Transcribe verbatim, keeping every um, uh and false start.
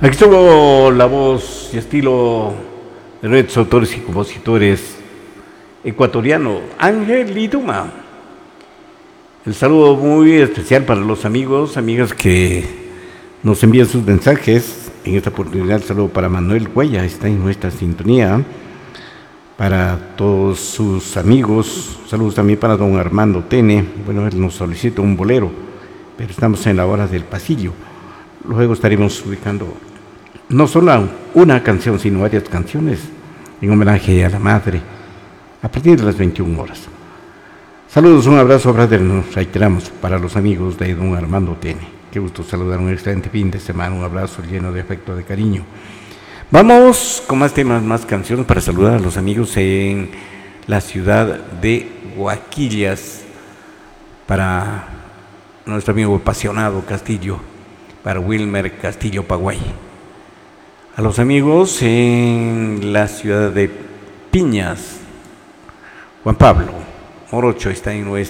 Aquí estuvo la voz y estilo de nuestros autores y compositores ecuatoriano, Ángel Liduma. El saludo muy especial para los amigos, amigas que nos envían sus mensajes. En esta oportunidad, el saludo para Manuel Cuella, está en nuestra sintonía. Para todos sus amigos, saludos también para don Armando Tene. Bueno, él nos solicita un bolero, pero estamos en la hora del pasillo. Luego estaremos ubicando no solo una canción, sino varias canciones en homenaje a la madre a partir de las veintiuna horas. Saludos, un abrazo, brother, nos reiteramos para los amigos de don Armando Tene. Qué gusto saludar, un excelente fin de semana, un abrazo lleno de afecto, de cariño. Vamos con más temas, más canciones para saludar a los amigos en la ciudad de Huaquillas, para nuestro amigo apasionado Castillo, para Wilmer Castillo Paguay. A los amigos en la ciudad de Piñas, Juan Pablo Morocho está en nuestra